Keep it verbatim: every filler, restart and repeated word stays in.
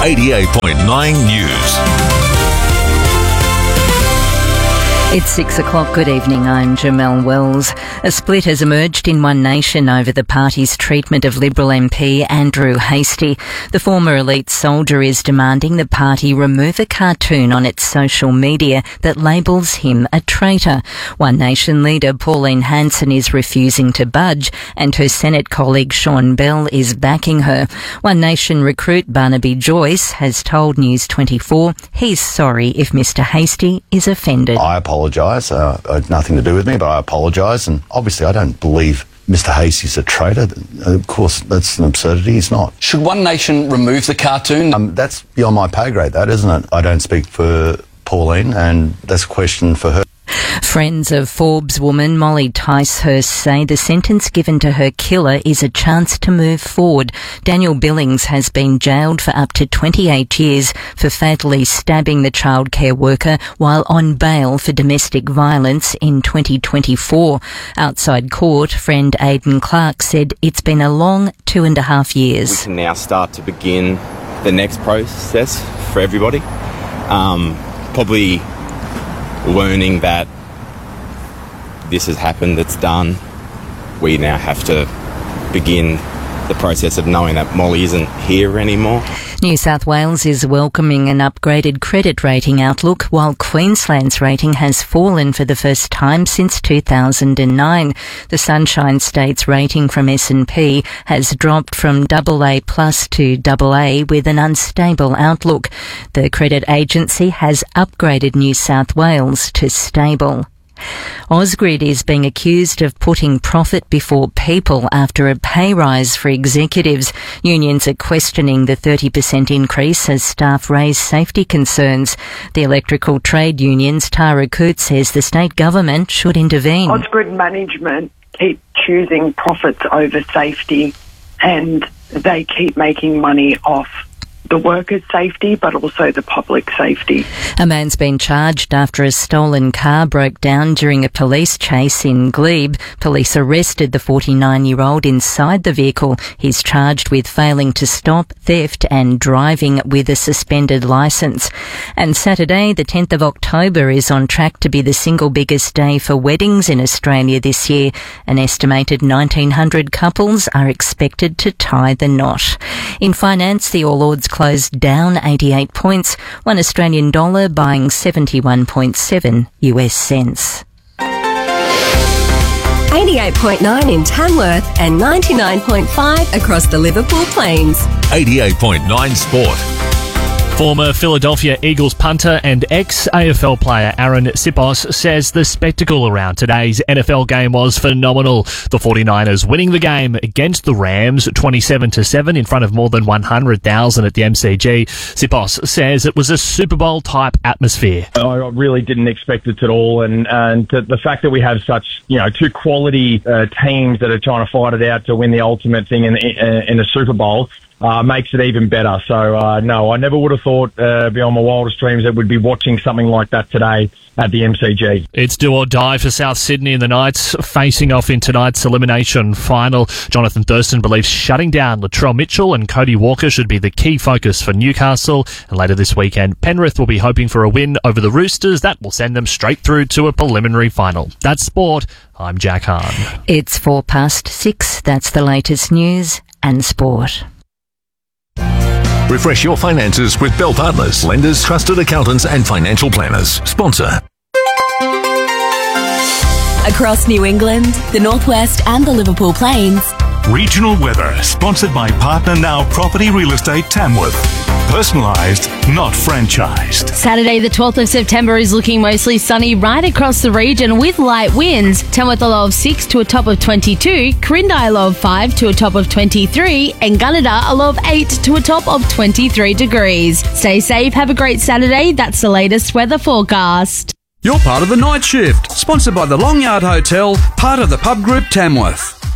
eighty-eight point nine News. It's six o'clock. Good evening. I'm Jamelle Wells. A split has emerged in One Nation over the party's treatment of Liberal M P Andrew Hastie. The former elite soldier is demanding the party remove a cartoon on its social media that labels him a traitor. One Nation leader Pauline Hanson is refusing to budge, and her Senate colleague Sean Bell is backing her. One Nation recruit Barnaby Joyce has told News twenty-four he's sorry if Mr Hastie is offended. I apologise. Uh, it had nothing to do with me, but I apologise. And obviously I don't believe Mr Hastie's a traitor. Of course, that's an absurdity. He's not. Should One Nation remove the cartoon? Um, that's beyond my pay grade, that, isn't it? I don't speak for Pauline, and that's a question for her. Friends of Forbes woman Molly Ticehurst say the sentence given to her killer is a chance to move forward. Daniel Billings has been jailed for up to twenty-eight years for fatally stabbing the childcare worker while on bail for domestic violence in twenty twenty-four. Outside court, friend Aidan Clark said it's been a long two and a half years. We can now start to begin the next process for everybody. Um, probably learning that this has happened, that's done. We now have to begin the process of knowing that Molly isn't here anymore. New South Wales is welcoming an upgraded credit rating outlook, while Queensland's rating has fallen for the first time since two thousand nine. The Sunshine State's rating from S and P has dropped from double A plus to double A with an unstable outlook. The credit agency has upgraded New South Wales to stable. Ausgrid is being accused of putting profit before people after a pay rise for executives. Unions are questioning the thirty percent increase as staff raise safety concerns. The electrical trade union's Tara Coote says the state government should intervene. Ausgrid management keep choosing profits over safety, and they keep making money off the workers' safety, but also the public safety. A man's been charged after a stolen car broke down during a police chase in Glebe. Police arrested the forty-nine-year-old inside the vehicle. He's charged with failing to stop, theft and driving with a suspended licence. And Saturday, the tenth of October, is on track to be the single biggest day for weddings in Australia this year. An estimated nineteen hundred couples are expected to tie the knot. In finance, the All Ords closed down eighty-eight points, one Australian dollar buying seventy-one point seven U S cents. eighty-eight point nine in Tamworth and ninety-nine point five across the Liverpool Plains. eighty-eight point nine Sport. Former Philadelphia Eagles punter and ex-A F L player Aaron Sipos says the spectacle around today's N F L game was phenomenal. The forty-niners winning the game against the Rams twenty-seven to seven in front of more than one hundred thousand at the M C G. Sipos says it was a Super Bowl-type atmosphere. I really didn't expect it at all, and, and the fact that we have such, you know, two quality uh, teams that are trying to fight it out to win the ultimate thing in, in, in the Super Bowl Uh, makes it even better. So, uh, no, I never would have thought uh, beyond my wildest dreams that we'd be watching something like that today at the M C G. It's do or die for South Sydney and the Knights facing off in tonight's elimination final. Jonathan Thurston believes shutting down Latrell Mitchell and Cody Walker should be the key focus for Newcastle. And later this weekend, Penrith will be hoping for a win over the Roosters. That will send them straight through to a preliminary final. That's sport. I'm Jack Hahn. It's four past six. That's the latest news and sport. Refresh your finances with Bell Partners, lenders, trusted accountants and financial planners. Sponsor. Across New England, the Northwest and the Liverpool Plains. Regional weather, sponsored by Partner Now Property Real Estate Tamworth. Personalised, not franchised. Saturday the twelfth of September is looking mostly sunny right across the region with light winds. Tamworth a low of six to a top of twenty-two, Corindi a low of five to a top of twenty-three, and Gunnedah a low of eight to a top of twenty-three degrees. Stay safe, have a great Saturday. That's the latest weather forecast. You're part of the night shift, sponsored by the Long Yard Hotel, part of the Pub Group Tamworth.